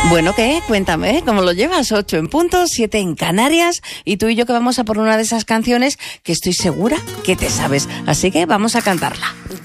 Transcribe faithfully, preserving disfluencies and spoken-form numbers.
Bueno, ¿qué? Cuéntame, ¿cómo lo llevas? Ocho en punto, siete en Canarias, y tú y yo que vamos a por una de esas canciones que estoy segura que te sabes. Así que vamos a cantarla.